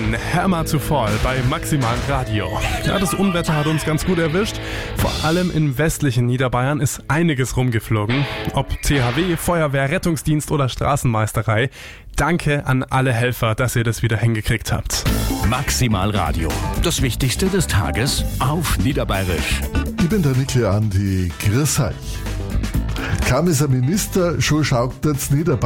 Rain, Hammer to Fall bei Maximal Radio. Ja, das Unwetter hat uns ganz gut erwischt. Vor allem im westlichen Niederbayern ist einiges rumgeflogen. Ob THW, Feuerwehr, Rettungsdienst oder Straßenmeisterei. Danke an alle Helfer, dass ihr das wieder hingekriegt habt. Maximal Radio. Das Wichtigste des Tages auf Niederbayerisch. Ich bin der Nickel Andi. Grüß euch. Kaum ist ein Minister, schon schaut das Niederbayern.